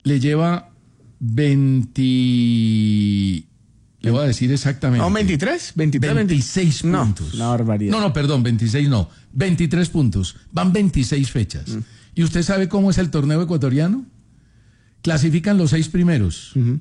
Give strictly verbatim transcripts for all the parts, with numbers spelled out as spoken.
le lleva veinte... Le voy a decir exactamente. ¿No, veintitrés? ¿veintitrés? veintiséis no, puntos. Una barbaridad. No, no, perdón, veintiséis no. veintitrés puntos. Van veintiséis fechas. Mm. ¿Y usted sabe cómo es el torneo ecuatoriano? Clasifican los seis primeros. Uh-huh.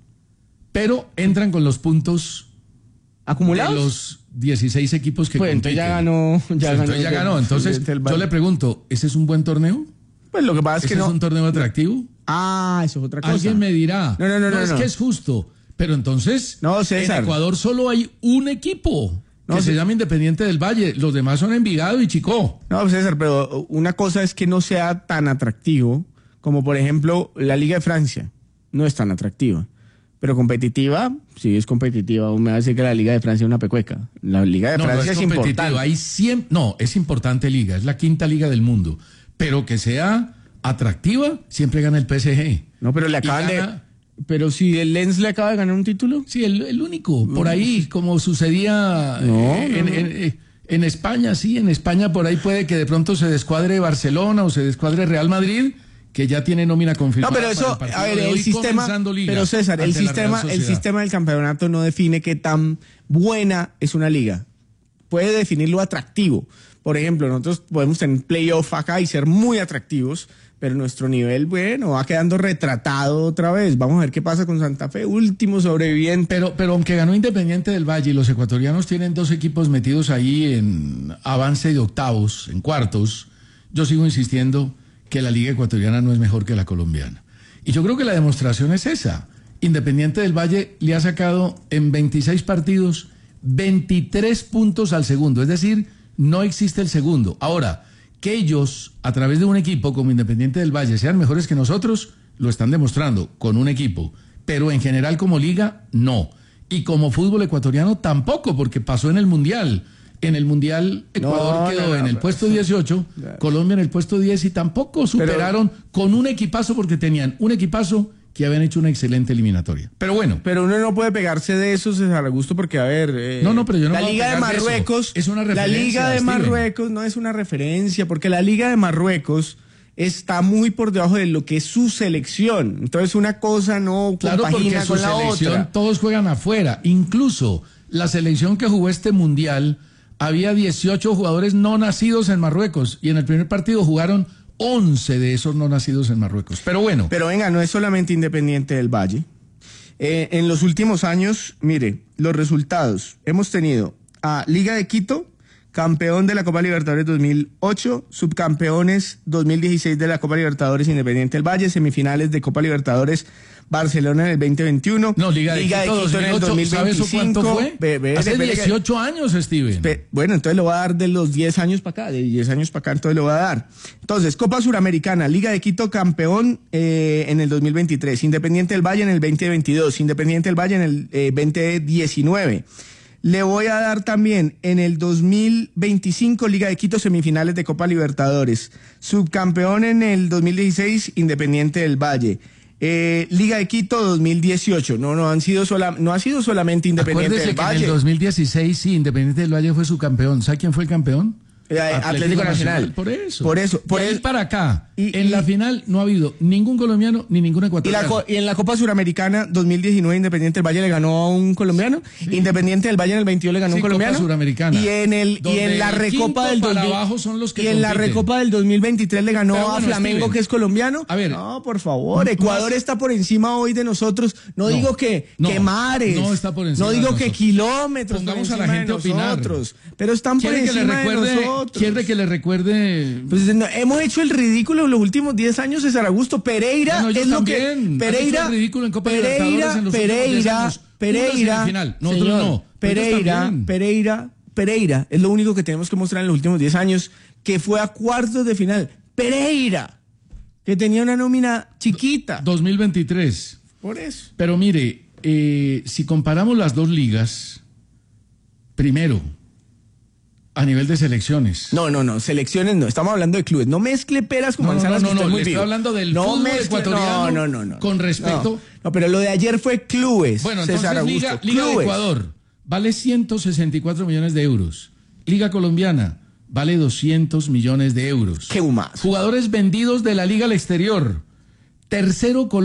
Pero entran con los puntos acumulados de los dieciséis equipos que pues compiten. Entonces ya ganó. Ya pues ganó entonces ya ganó. Entonces yo le pregunto, ¿ese es un buen torneo? Pues lo que pasa es que ¿Ese no. es un torneo atractivo? Ah, eso es otra cosa. Alguien me dirá. No, no, no, no. no es no. que es justo. Pero entonces, no, en Ecuador solo hay un equipo que no, se llama Independiente del Valle. Los demás son Envigado y Chicó. No, César, pero una cosa es que no sea tan atractivo como, por ejemplo, la Liga de Francia. No es tan atractiva. Pero competitiva, sí es competitiva. Me va a decir que la Liga de Francia es una pecueca. La Liga de no, Francia no es, es importante. Hay cien, no, es importante liga. Es la quinta liga del mundo. Pero que sea atractiva, siempre gana el P S G. No, pero le acaban gana, de... Pero si el Lens le acaba de ganar un título. Sí, el, el único. Por ahí, como sucedía no, eh, en, no, no. En, en España, sí. En España por ahí puede que de pronto se descuadre Barcelona o se descuadre Real Madrid, que ya tiene nómina confirmada. No, pero eso, a ver, el sistema... Pero César, el sistema, el sistema del campeonato no define qué tan buena es una liga. Puede definirlo atractivo. Por ejemplo, nosotros podemos tener playoff acá y ser muy atractivos, pero nuestro nivel, bueno, va quedando retratado otra vez. Vamos a ver qué pasa con Santa Fe, último sobreviviente. Pero, pero aunque ganó Independiente del Valle y los ecuatorianos tienen dos equipos metidos ahí en avance de octavos, en cuartos, yo sigo insistiendo que la liga ecuatoriana no es mejor que la colombiana. Y yo creo que la demostración es esa. Independiente del Valle le ha sacado en veintiséis partidos veintitrés puntos al segundo, es decir, no existe el segundo. Ahora, que ellos, a través de un equipo como Independiente del Valle, sean mejores que nosotros, lo están demostrando con un equipo. Pero en general como liga, no. Y como fútbol ecuatoriano, tampoco, porque pasó en el Mundial. En el Mundial, Ecuador no, quedó no, no, en el no, puesto dieciocho, no. Colombia en el puesto diez y tampoco superaron pero, con un equipazo, porque tenían un equipazo que habían hecho una excelente eliminatoria. Pero bueno. Pero uno no puede pegarse de eso, César Augusto, porque a ver... Eh, no, no, pero yo no La Liga de Marruecos... De es una referencia, La Liga de Steven. Marruecos no es una referencia, porque la Liga de Marruecos está muy por debajo de lo que es su selección. Entonces una cosa no claro, compagina con la otra. Todos juegan afuera. Incluso la selección que jugó este Mundial, había dieciocho jugadores no nacidos en Marruecos y en el primer partido jugaron once de esos no nacidos en Marruecos. Pero bueno. Pero venga, no es solamente Independiente del Valle. Eh, en los últimos años, mire, los resultados. Hemos tenido a Liga de Quito, campeón de la Copa Libertadores dos mil ocho, subcampeones dos mil dieciséis de la Copa Libertadores Independiente del Valle, semifinales de Copa Libertadores Barcelona en el veinte veintiuno. No, Liga de, Liga Quito, de Quito en el dos mil veinticinco. ¿Sabes cuánto fue? Be, be, Hace be, be, dieciocho años, Steven. Be, bueno, entonces lo voy a dar de los diez años para acá, de diez años para acá, entonces lo voy a dar. Entonces, Copa Suramericana, Liga de Quito campeón eh, en el dos mil veintitrés, Independiente del Valle en el veinte veintidós, Independiente del Valle en el eh, veinte diecinueve. Le voy a dar también en el dos mil veinticinco Liga de Quito semifinales de Copa Libertadores. Subcampeón en el dos mil dieciséis Independiente del Valle. Eh, Liga de Quito dos mil dieciocho. No, no han sido sola, no ha sido solamente Independiente Acuérdese del que Valle. En el dos mil dieciséis sí, Independiente del Valle fue su campeón. ¿Sabe quién fue el campeón? Eh, Atlético, Atlético Nacional. Nacional. Por eso. Por eso. Por y eso. para acá. Y, en y, la final no ha habido ningún colombiano ni ningún ecuatoriano. Y, la, y en la Copa Suramericana dos mil diecinueve Independiente del Valle le ganó a un colombiano. Sí. Independiente del Valle en el veintidós le ganó a sí, un colombiano. Copa Suramericana. Y en el y en la Recopa del dos mil abajo son los que y en la Recopa del dos mil veintitrés le ganó bueno, a Flamengo, Steven, que es colombiano. A ver, no, por favor, Ecuador más, está por encima hoy de nosotros. No, no digo que, no, que mares. No está por encima. No digo de que kilómetros. Pongamos a la gente a opinar. Pero están por encima recuerde, de nosotros. ¿Quiere que le recuerde? Pues no, hemos hecho el ridículo en los últimos diez años, César Augusto. Pereira bueno, es lo que Pereira, el ridículo en Copa Pereira, en los Pereira, Pereira, Nosotros señor, no. Pereira, Pereira, Pereira es lo único que tenemos que mostrar en los últimos diez años, que fue a cuartos de final. Pereira, que tenía una nómina chiquita. dos mil veintitrés. Por eso. Pero mire, eh, si comparamos las dos ligas, primero, a nivel de selecciones. No, no, no, selecciones no. Estamos hablando de clubes. No mezcle peras con no, manzanas. No, no, no, no. Muy estoy hablando del no fútbol mezcle, ecuatoriano. No, no, no, no. Con respecto. No, no, pero lo de ayer fue clubes. Bueno, entonces César Augusto, Liga, Liga de Ecuador vale ciento sesenta y cuatro millones de euros. Liga colombiana vale doscientos millones de euros. ¿Qué más? Jugadores vendidos de la liga al exterior. Tercero Colombia.